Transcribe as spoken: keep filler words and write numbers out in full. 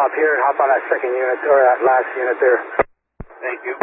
off here and hop on that second unit, or that last unit there. Thank you.